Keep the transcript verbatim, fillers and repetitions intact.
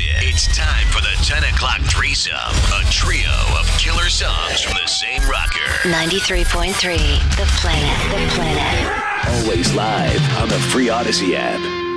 it. It's time for the ten o'clock threesome, a trio of killer songs from the same rocker. ninety-three point three, The Planet, The Planet. Always live on the free Odyssey app.